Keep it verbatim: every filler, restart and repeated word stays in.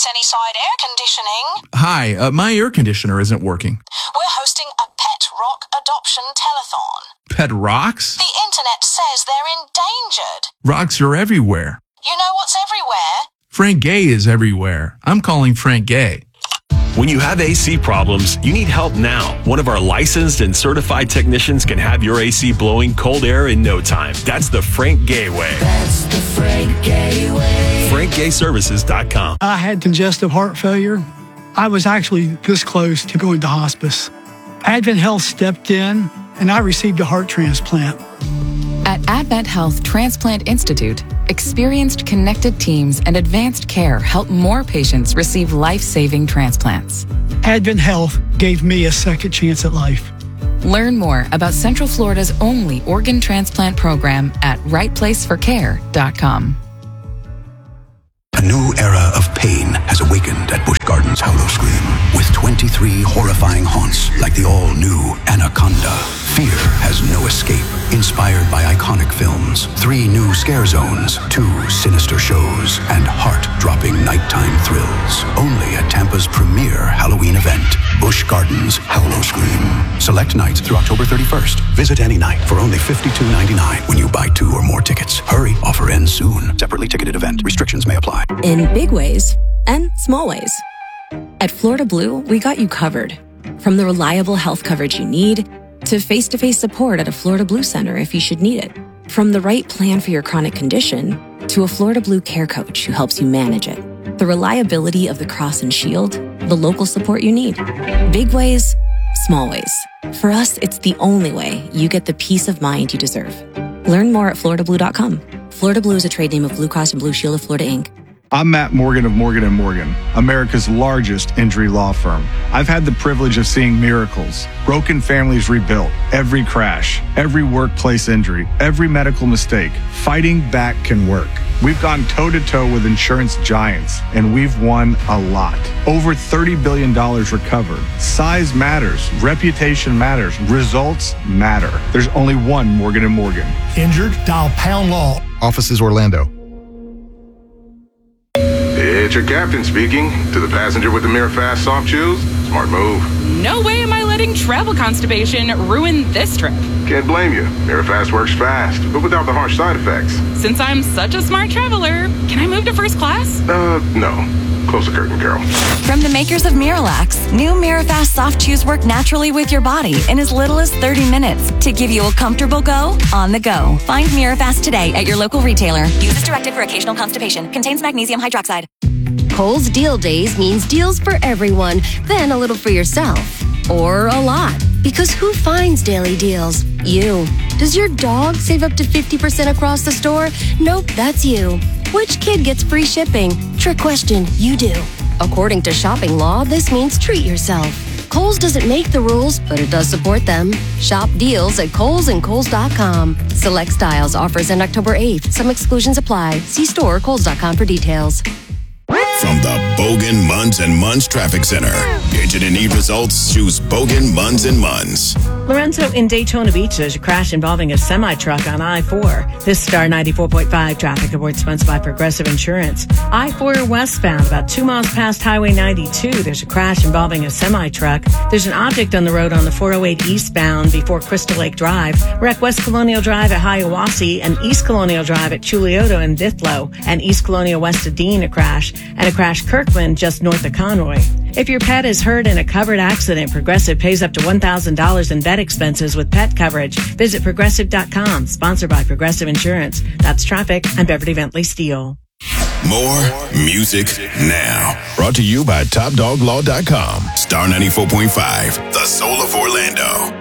Sunnyside Air Conditioning. Hi, uh, my air conditioner isn't working. We're hosting a pet rock adoption telethon. Pet rocks? The internet says they're endangered. Rocks are everywhere. You know what's everywhere? Frank Gay is everywhere. I'm calling Frank Gay. When you have A C problems, you need help now. One of our licensed and certified technicians can have your A C blowing cold air in no time. That's the Frank Gay way. That's the Frank Gay way. frank gay services dot com. I had congestive heart failure. I was actually this close to going to hospice. Advent Health stepped in, and I received a heart transplant. At Advent Health Transplant Institute, experienced connected teams and advanced care help more patients receive life-saving transplants. Advent Health gave me a second chance at life. Learn more about Central Florida's only organ transplant program at right place for care dot com. A new era of pain has awakened at Busch Gardens Howl-O-Scream with twenty-three horrifying haunts like the all-new Anaconda. Fear has no escape. Inspired by iconic films, three new scare zones, two sinister shows, and heart-dropping nighttime thrills. Only at Tampa's premier Halloween event, Busch Gardens Howl-O-Scream. Select nights through October thirty-first. Visit any night for only fifty-two ninety-nine when you buy two or more tickets. Hurry, offer ends soon. Separately ticketed event. Restrictions may apply. In big ways and small ways. At Florida Blue, we got you covered. From the reliable health coverage you need to face-to-face support at a Florida Blue Center if you should need it. From the right plan for your chronic condition to a Florida Blue care coach who helps you manage it. The reliability of the Cross and Shield, the local support you need. Big ways, small ways. For us, it's the only way you get the peace of mind you deserve. Learn more at florida blue dot com. Florida Blue is a trade name of Blue Cross and Blue Shield of Florida, Incorporated. I'm Matt Morgan of Morgan and Morgan, America's largest injury law firm. I've had the privilege of seeing miracles, broken families rebuilt, every crash, every workplace injury, every medical mistake. Fighting back can work. We've gone toe-to-toe with insurance giants, and we've won a lot. Over thirty billion dollars recovered. Size matters. Reputation matters. Results matter. There's only one Morgan and Morgan. Injured? Dial Pound Law. Offices Orlando. It's your captain speaking. To the passenger with the Mirafast soft chews, smart move. No way am I letting travel constipation ruin this trip. Can't blame you. Mirafast works fast, but without the harsh side effects. Since I'm such a smart traveler, can I move to first class? Uh, no. Close the curtain, Carol. From the makers of Miralax, new Mirafast soft chews work naturally with your body in as little as thirty minutes to give you a comfortable go on the go. Find Mirafast today at your local retailer. Use as directed for occasional constipation. Contains magnesium hydroxide. Kohl's Deal Days means deals for everyone, then a little for yourself. Or a lot. Because who finds daily deals? You. Does your dog save up to fifty percent across the store? Nope, that's you. Which kid gets free shipping? Trick question, you do. According to shopping law, this means treat yourself. Kohl's doesn't make the rules, but it does support them. Shop deals at Kohl's and Kohl's dot com. Select styles, offers end October eighth. Some exclusions apply. See store or Kohl's dot com for details. From the Bogan Munns and Munns Traffic Center. Agent and need results, choose Bogan Munns and Munns. Lorenzo, in Daytona Beach, there's a crash involving a semi-truck on I four. This Star ninety-four point five traffic report sponsored by Progressive Insurance. I four westbound, about two miles past Highway ninety-two, there's a crash involving a semi-truck. There's an object on the road on the four oh eight eastbound before Crystal Lake Drive. Wreck West Colonial Drive at Hiawassee and East Colonial Drive at Chulioto and Bithlo, and East Colonial west of Dean, a crash, and a crash Kirkland just north of Conroy. If your pet is hurt in a covered accident, Progressive pays up to one thousand dollars in vet expenses with pet coverage. Visit progressive dot com, sponsored by Progressive Insurance. That's traffic. I'm Beverly Bentley Steele. More music now. Brought to you by top dog law dot com. Star ninety-four point five, the soul of Orlando.